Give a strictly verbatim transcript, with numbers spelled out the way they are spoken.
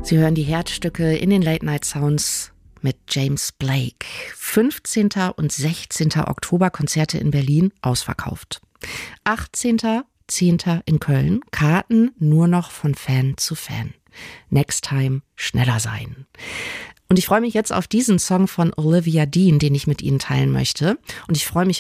Sie hören die Herzstücke in den Late Night Sounds mit James Blake. fünfzehnten und sechzehnten Oktober Konzerte in Berlin ausverkauft. achtzehnten zehnten in Köln, Karten nur noch von Fan zu Fan. Next Time schneller sein. Und ich freue mich jetzt auf diesen Song von Olivia Dean, den ich mit Ihnen teilen möchte. Und ich freue mich